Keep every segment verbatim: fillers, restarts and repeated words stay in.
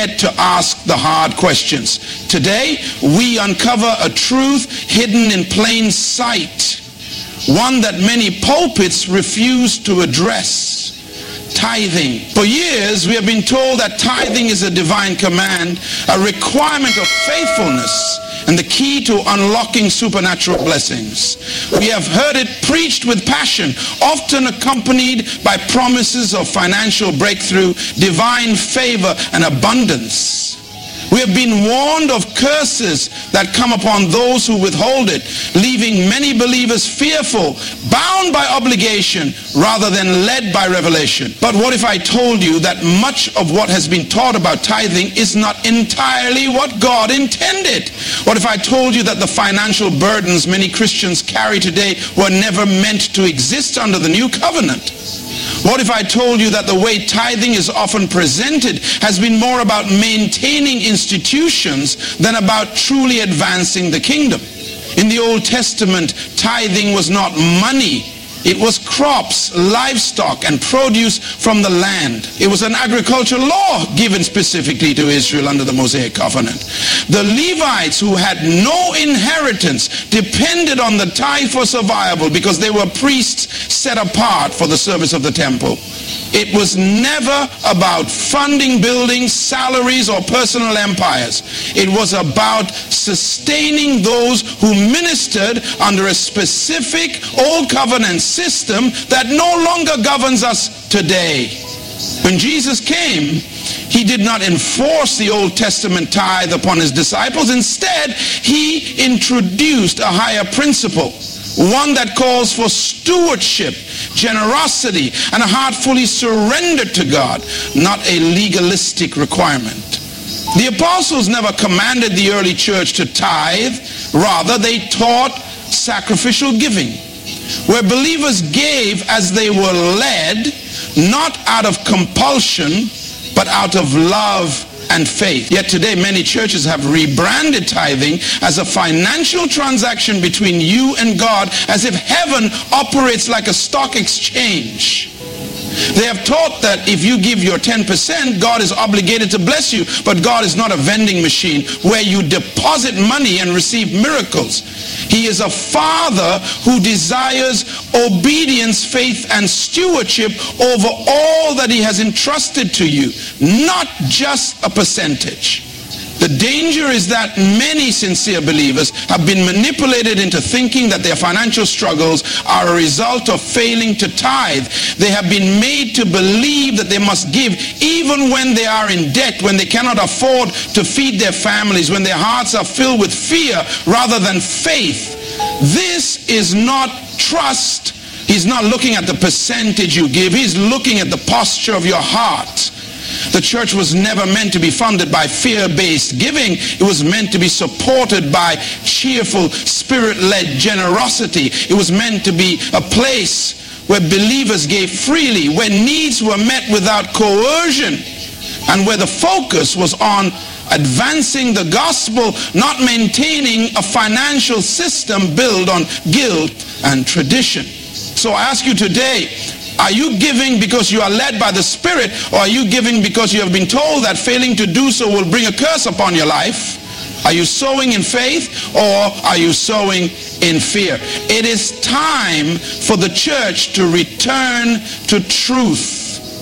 scared to ask the hard questions. Today, we uncover a truth hidden in plain sight, one that many pulpits refuse to address. Tithing. For years, we have been told that tithing is a divine command, a requirement of faithfulness, and the key to unlocking supernatural blessings. We have heard it preached with passion, often accompanied by promises of financial breakthrough, divine favor, and abundance. We have been warned of curses that come upon those who withhold it, leaving many believers fearful, bound by obligation rather than led by revelation. But what if I told you that much of what has been taught about tithing is not entirely what God intended? What if I told you that the financial burdens many Christians carry today were never meant to exist under the new covenant? What if I told you that the way tithing is often presented has been more about maintaining institutions than about truly advancing the kingdom? In the Old Testament, tithing was not money. It was crops, livestock, and produce from the land. It was an agricultural law given specifically to Israel under the Mosaic covenant. The Levites, who had no inheritance, depended on the tithe for survival because they were priests set apart for the service of the temple. It was never about funding buildings, salaries, or personal empires. It was about sustaining those who ministered under a specific old covenant system that no longer governs us today. When Jesus came, he did not enforce the Old Testament tithe upon his disciples. Instead, he introduced a higher principle, one that calls for stewardship, generosity, and a heart fully surrendered to God, not a legalistic requirement. The apostles never commanded the early church to tithe. Rather, they taught sacrificial giving, where believers gave as they were led, not out of compulsion, but out of love and faith. Yet today many churches have rebranded tithing as a financial transaction between you and God, as if heaven operates like a stock exchange. They have taught that if you give your ten percent, God is obligated to bless you. But God is not a vending machine where you deposit money and receive miracles. He is a father who desires obedience, faith, and stewardship over all that he has entrusted to you, not just a percentage. The danger is that many sincere believers have been manipulated into thinking that their financial struggles are a result of failing to tithe. They have been made to believe that they must give even when they are in debt, when they cannot afford to feed their families, when their hearts are filled with fear rather than faith. This is not trust. He's not looking at the percentage you give. He's looking at the posture of your heart. The church was never meant to be funded by fear-based giving. It was meant to be supported by cheerful, spirit-led generosity. It was meant to be a place where believers gave freely, where needs were met without coercion, and where the focus was on advancing the gospel, not maintaining a financial system built on guilt and tradition. So I ask you today, are you giving because you are led by the Spirit, or are you giving because you have been told that failing to do so will bring a curse upon your life? Are you sowing in faith, or are you sowing in fear? It is time for the church to return to truth.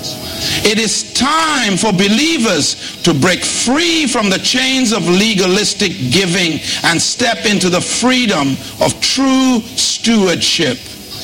It is time for believers to break free from the chains of legalistic giving and step into the freedom of true stewardship.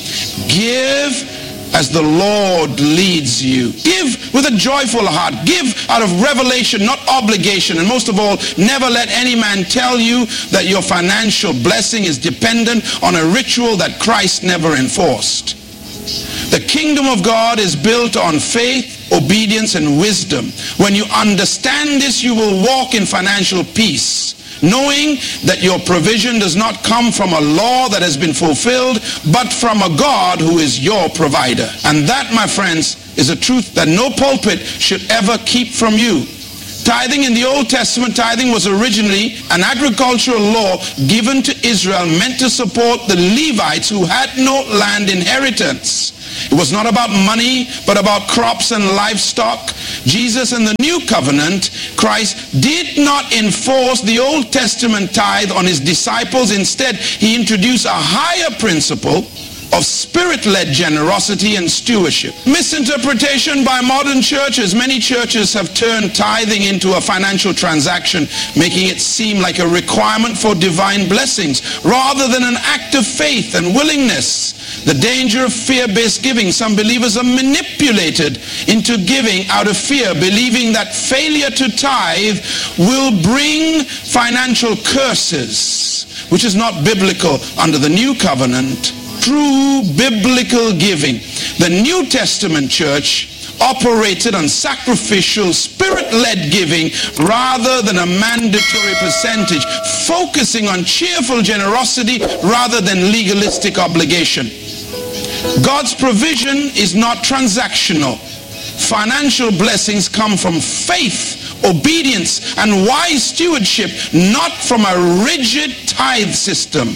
Give as the Lord leads you. Give with a joyful heart. Give out of revelation, not obligation. And most of all, never let any man tell you that your financial blessing is dependent on a ritual that Christ never enforced. The kingdom of God is built on faith, obedience, and wisdom. When you understand this, you will walk in financial peace, knowing that your provision does not come from a law that has been fulfilled, but from a God who is your provider. And that, my friends, is a truth that no pulpit should ever keep from you. Tithing in the Old Testament, tithing was originally an agricultural law given to Israel, meant to support the Levites who had no land inheritance. It was not about money, but about crops and livestock. Jesus in the New Covenant, Christ did not enforce the Old Testament tithe on his disciples. Instead, he introduced a higher principle of spirit-led generosity and stewardship. Misinterpretation by modern churches. Many churches have turned tithing into a financial transaction, making it seem like a requirement for divine blessings rather than an act of faith and willingness. The danger of fear-based giving. Some believers are manipulated into giving out of fear, believing that failure to tithe will bring financial curses, which is not biblical under the New Covenant. True biblical giving. The New Testament church operated on sacrificial, spirit-led giving rather than a mandatory percentage, focusing on cheerful generosity rather than legalistic obligation. God's provision is not transactional. Financial blessings come from faith, obedience, and wise stewardship, not from a rigid tithe system.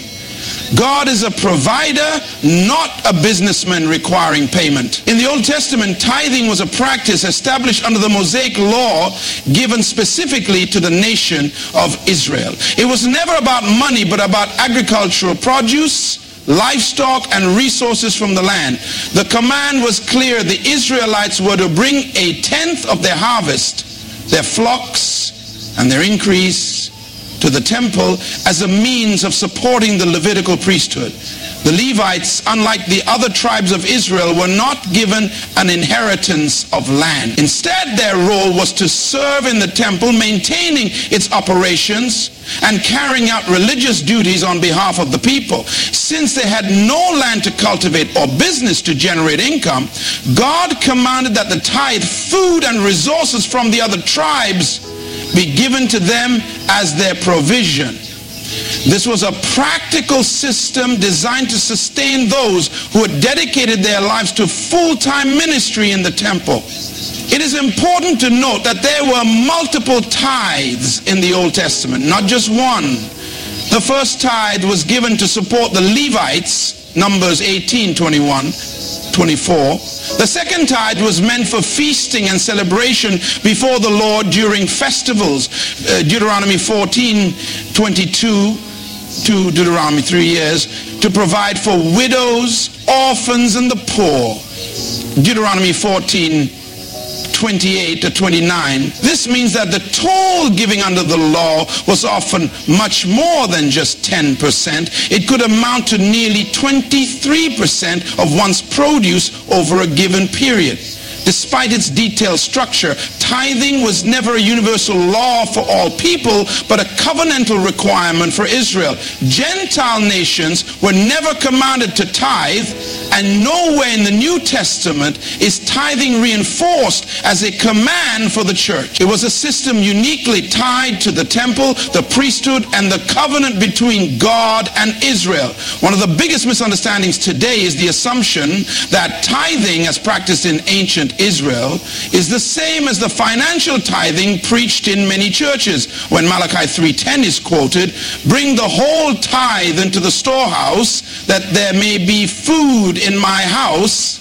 God is a provider, not a businessman requiring payment. In the Old Testament, tithing was a practice established under the Mosaic law given specifically to the nation of Israel. It was never about money, but about agricultural produce, livestock, and resources from the land. The command was clear. The Israelites were to bring a tenth of their harvest, their flocks, and their increase to the temple as a means of supporting the Levitical priesthood. The Levites, unlike the other tribes of Israel, were not given an inheritance of land. Instead, their role was to serve in the temple, maintaining its operations and carrying out religious duties on behalf of the people. Since they had no land to cultivate or business to generate income, God commanded that the tithe, food, and resources from the other tribes be given to them as their provision. This was a practical system designed to sustain those who had dedicated their lives to full-time ministry in the temple. It is important to note that there were multiple tithes in the Old Testament, not just one. The first tithe was given to support the Levites, Numbers eighteen, twenty-one, twenty-four. The second tithe was meant for feasting and celebration before the Lord during festivals. Uh, Deuteronomy fourteen, twenty-two to Deuteronomy three years, to provide for widows, orphans, and the poor. Deuteronomy fourteen, twenty-eight to twenty-nine. This means that the total giving under the law was often much more than just ten percent. It could amount to nearly twenty-three percent of one's produce over a given period. Despite its detailed structure, tithing was never a universal law for all people, but a covenantal requirement for Israel. Gentile nations were never commanded to tithe, and nowhere in the New Testament is tithing reinforced as a command for the church. It was a system uniquely tied to the temple, the priesthood, and the covenant between God and Israel. One of the biggest misunderstandings today is the assumption that tithing, as practiced in ancient Israel, is the same as the financial tithing preached in many churches. When Malachi three ten is quoted, "Bring the whole tithe into the storehouse, that there may be food in my house."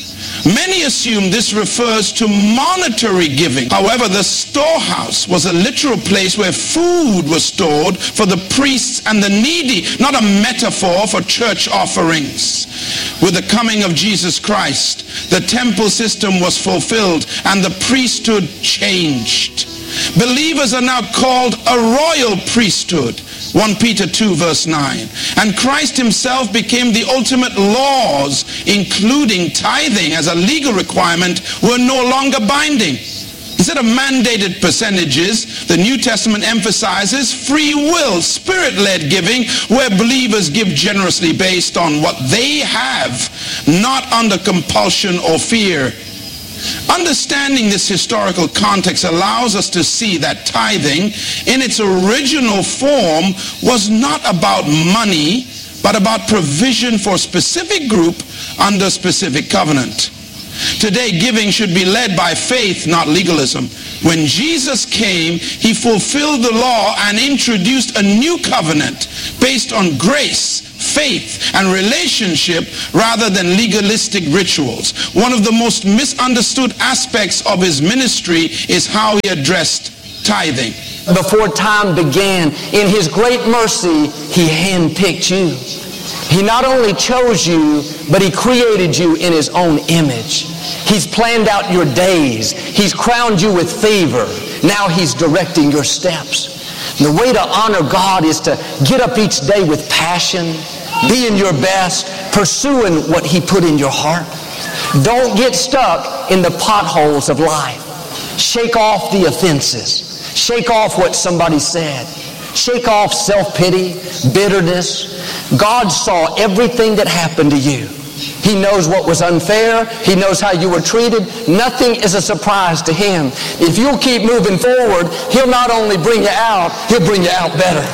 Many assume this refers to monetary giving. However, the storehouse was a literal place where food was stored for the priests and the needy, not a metaphor for church offerings. With the coming of Jesus Christ, the temple system was fulfilled and the priesthood changed. Believers are now called a royal priesthood. First Peter two verse nine. And Christ himself became the ultimate laws, including tithing as a legal requirement, were no longer binding. Instead of mandated percentages, the New Testament emphasizes free will, spirit-led giving, where believers give generously based on what they have, not under compulsion or fear. Understanding this historical context allows us to see that tithing in its original form was not about money, but about provision for a specific group under specific covenant. Today, giving should be led by faith, not legalism. When Jesus came, he fulfilled the law and introduced a new covenant based on grace, faith, and relationship rather than legalistic rituals. One of the most misunderstood aspects of his ministry is how he addressed tithing. Before time began, in his great mercy, he handpicked you. He not only chose you, but he created you in his own image. He's planned out your days. He's crowned you with favor. Now he's directing your steps. The way to honor God is to get up each day with passion, being your best, pursuing what he put in your heart. Don't get stuck in the potholes of life. Shake off the offenses. Shake off what somebody said. Shake off self-pity, bitterness. God saw everything that happened to you. He knows what was unfair. He knows how you were treated. Nothing is a surprise to him. If you'll keep moving forward, he'll not only bring you out, he'll bring you out better.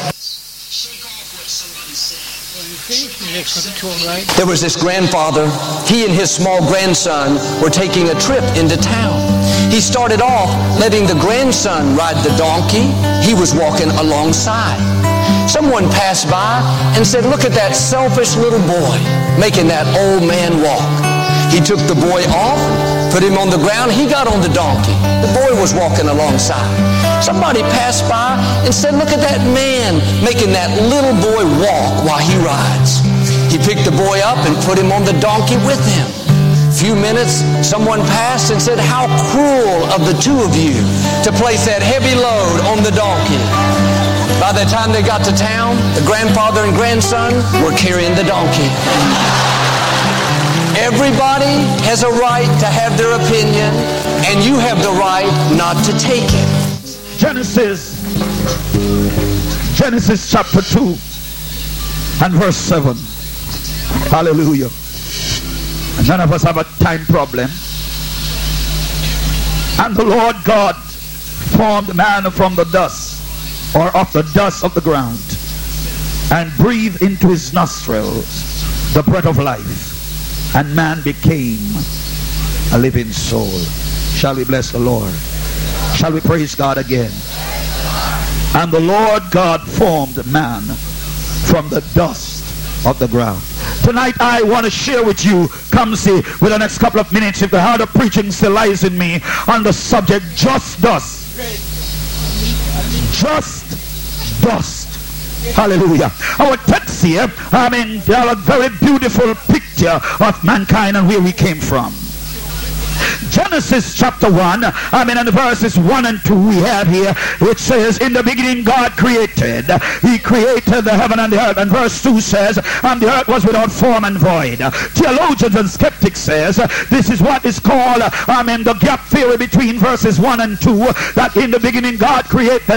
There was this grandfather. He and his small grandson were taking a trip into town. He started off letting the grandson ride the donkey. He was walking alongside. Someone passed by and said, "Look at that selfish little boy making that old man walk." He took the boy off, put him on the ground. He got on the donkey. The boy was walking alongside. Somebody passed by and said, "Look at that man making that little boy walk while he rides." He picked the boy up and put him on the donkey with him. A few minutes, someone passed and said, "How cruel of the two of you to place that heavy load on the donkey." By the time they got to town, the grandfather and grandson were carrying the donkey. Everybody has a right to have their opinion, and you have the right not to take it. Genesis, Genesis chapter two and verse seven. Hallelujah. And none of us have a time problem. And the Lord God formed man from the dust, or of the dust of the ground, and breathed into his nostrils the breath of life, and man became a living soul. Shall we bless the Lord? Shall we praise God again? And the Lord God formed man from the dust of the ground. Tonight I want to share with you, come see, with the next couple of minutes, if the heart of preaching still lies in me, on the subject, just dust. Just dust. Hallelujah. Our text here, I mean, they are a very beautiful picture of mankind and where we came from. Genesis chapter one, I mean, in the verses one and two we have here, which says, "In the beginning God created." He created the heaven and the earth. And verse two says, "And the earth was without form and void." Theologians and skeptics says, this is what is called, I mean, the gap theory between verses one and two, that in the beginning God created